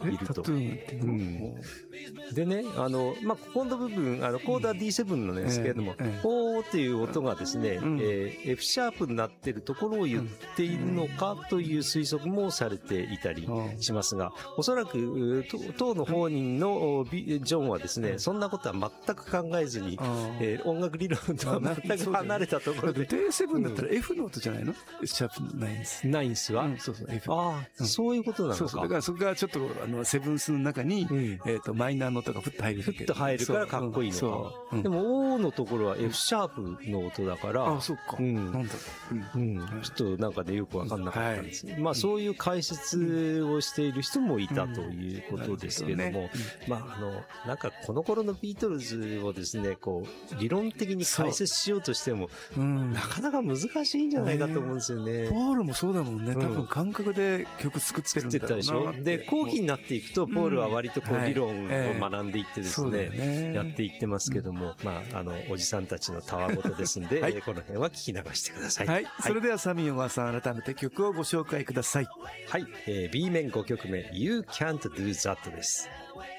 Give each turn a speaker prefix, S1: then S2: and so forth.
S1: いると。
S2: タトゥーンっていうの、
S1: でね、ここの部分、コードは D7 なんですけれども、おーっていう音がですね、F シャープになっているところを言っているのかという推測もされていたりしますが、おそらく、当の本人のジョンはですね、そんなことは全く考えずに、音楽理論とは全く離れたところで。
S2: D7 だったら F の音じゃないの？シャープナインス。
S1: ナインスは？
S2: そうそう、F。
S1: そういうことなのか。
S2: そうそう。だからそこがちょっと、セブンスの中に、マイナーの音がふっと入るだけ。
S1: ふっと入るからかっこいいのか。でも、O のところは F シャープの音だから。
S2: あ、そっか。なんだろ
S1: う。ちょっとなんかね、よくわかんなかったんです。まあ、そういう解説をしている人もいたということですけども、なんかこの頃のビートルズをですね、こう、理論的に解説しようとしても、なかなか難しいんじゃないかと思うんですよね。
S2: ポールもそうだもんね。多分感覚で曲作ってるんだろうな。
S1: 作ってたでしょ。で、後期になっていくと、ポールは割とこう、理論を学んでいってですね、やっていってますけども、おじさんたちのたわごとですんで、この辺は聞き流してください。
S2: はい。それではサミー小川さん、改めて曲をご紹介ください。
S1: はい。B 面5曲目、You Can't Do That です。